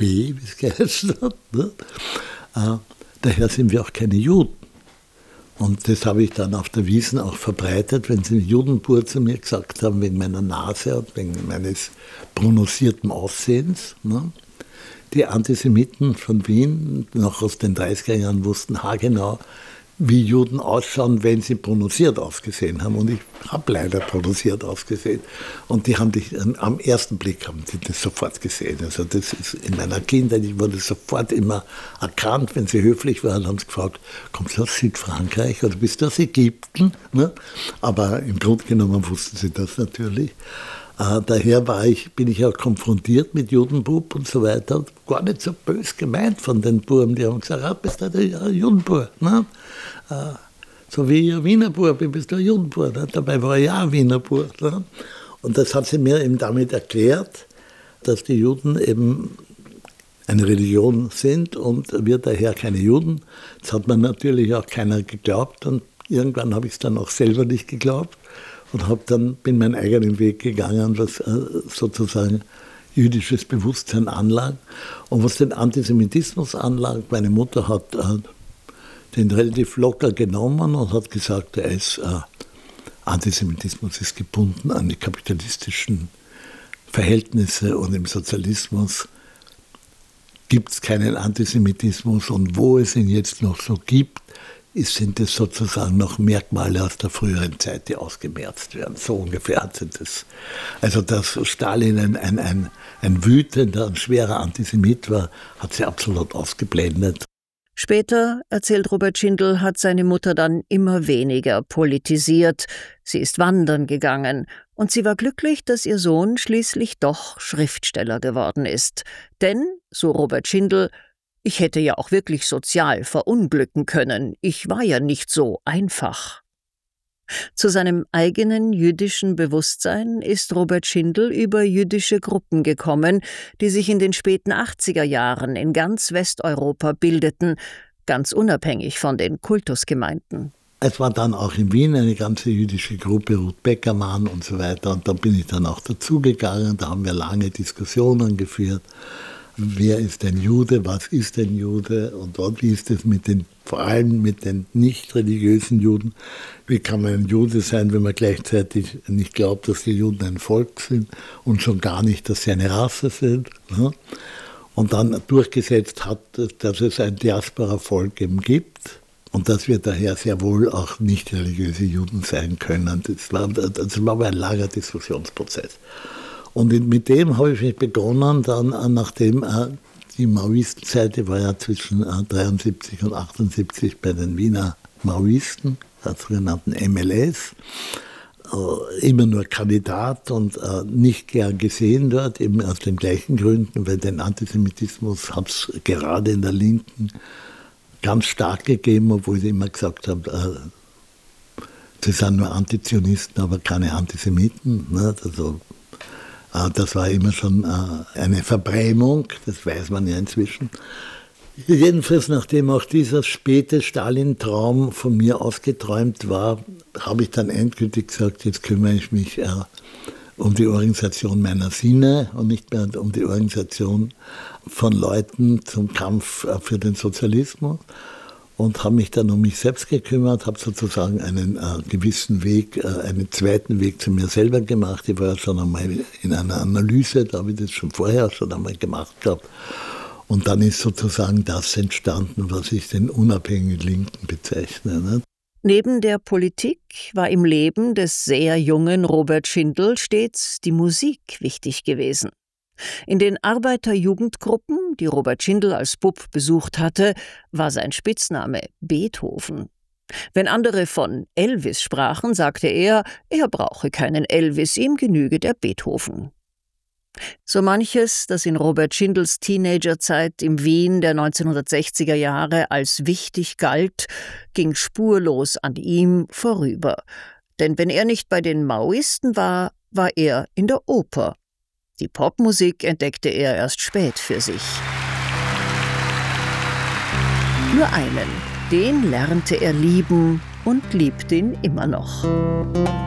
wie es geheißen hat. Ne? Daher sind wir auch keine Juden. Und das habe ich dann auf der Wiesn auch verbreitet, wenn sie Judenbur zu mir gesagt haben, wegen meiner Nase und wegen meines prononcierten Aussehens. Ne? Die Antisemiten von Wien, noch aus den 30er Jahren, wussten haargenau, wie Juden ausschauen, wenn sie prononciert ausgesehen haben. Und ich habe leider prononciert ausgesehen. Und die haben dich, am ersten Blick haben die das sofort gesehen. Also das ist in meiner Kindheit, ich wurde sofort immer erkannt, wenn sie höflich waren, haben sie gefragt, kommst du aus Südfrankreich oder bist du aus Ägypten? Ne? Aber im Grunde genommen wussten sie das natürlich. Daher bin ich auch konfrontiert mit Judenbub und so weiter. Gar nicht so bös gemeint von den Buben. Die haben gesagt, bist du ein Judenbub? Ne? So wie ein Wiener Bub, bist du ein Judenbub. Ne? Dabei war ich ja ein Wiener Bub. Ne? Und das hat sie mir eben damit erklärt, dass die Juden eben eine Religion sind und wir daher keine Juden. Das hat mir natürlich auch keiner geglaubt und irgendwann habe ich es dann auch selber nicht geglaubt. Und bin meinen eigenen Weg gegangen, was sozusagen jüdisches Bewusstsein anlangt. Und was den Antisemitismus anlangt, meine Mutter hat den relativ locker genommen und hat gesagt, Antisemitismus ist gebunden an die kapitalistischen Verhältnisse und im Sozialismus gibt es keinen Antisemitismus und wo es ihn jetzt noch so gibt, sind es sozusagen noch Merkmale aus der früheren Zeit, die ausgemerzt werden. So ungefähr hat sie das. Also, dass Stalin ein wütender, ein schwerer Antisemit war, hat sie absolut ausgeblendet. Später, erzählt Robert Schindel, hat seine Mutter dann immer weniger politisiert. Sie ist wandern gegangen und sie war glücklich, dass ihr Sohn schließlich doch Schriftsteller geworden ist. Denn, so Robert Schindel, ich hätte ja auch wirklich sozial verunglücken können. Ich war ja nicht so einfach. Zu seinem eigenen jüdischen Bewusstsein ist Robert Schindel über jüdische Gruppen gekommen, die sich in den späten 80er Jahren in ganz Westeuropa bildeten, ganz unabhängig von den Kultusgemeinden. Es war dann auch in Wien eine ganze jüdische Gruppe, Ruth Beckermann und so weiter. Und da bin ich dann auch dazugegangen. Da haben wir lange Diskussionen geführt. Wer ist ein Jude, was ist ein Jude und wie ist es vor allem mit den nicht religiösen Juden? Wie kann man ein Jude sein, wenn man gleichzeitig nicht glaubt, dass die Juden ein Volk sind und schon gar nicht, dass sie eine Rasse sind? Ne? Und dann durchgesetzt hat, dass es ein Diaspora-Volk eben gibt und dass wir daher sehr wohl auch nicht religiöse Juden sein können. Das war aber ein langer Diskussionsprozess. Und mit dem habe ich mich begonnen, dann nachdem die Maoistenzeit, die war ja zwischen 73 und 78 bei den Wiener Maoisten, der sogenannten MLS, immer nur Kandidat und nicht gern gesehen dort, eben aus den gleichen Gründen, weil den Antisemitismus hat es gerade in der Linken ganz stark gegeben, obwohl sie immer gesagt haben, sie sind nur Antizionisten, aber keine Antisemiten. Ne? Also, das war immer schon eine Verbrämung, das weiß man ja inzwischen. Jedenfalls, nachdem auch dieser späte Stalin-Traum von mir ausgeträumt war, habe ich dann endgültig gesagt, jetzt kümmere ich mich um die Organisation meiner Sinne und nicht mehr um die Organisation von Leuten zum Kampf für den Sozialismus. Und habe mich dann um mich selbst gekümmert, habe sozusagen einen gewissen Weg, einen zweiten Weg zu mir selber gemacht. Ich war ja schon einmal in einer Analyse, da habe ich das schon vorher schon einmal gemacht gehabt. Und dann ist sozusagen das entstanden, was ich den unabhängigen Linken bezeichne. Ne? Neben der Politik war im Leben des sehr jungen Robert Schindel stets die Musik wichtig gewesen. In den Arbeiterjugendgruppen, die Robert Schindel als Bub besucht hatte, war sein Spitzname Beethoven. Wenn andere von Elvis sprachen, sagte er brauche keinen Elvis, ihm genüge der Beethoven. So manches, das in Robert Schindels Teenagerzeit im Wien der 1960er Jahre als wichtig galt, ging spurlos an ihm vorüber. Denn wenn er nicht bei den Maoisten war, war er in der Oper. Die Popmusik entdeckte er erst spät für sich. Nur einen, den lernte er lieben und liebt ihn immer noch.